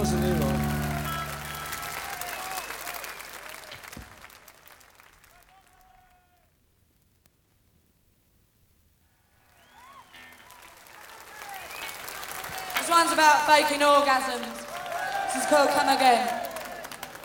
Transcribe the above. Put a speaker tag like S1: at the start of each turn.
S1: was a new one.
S2: This one's about faking orgasms. This is called Come Again.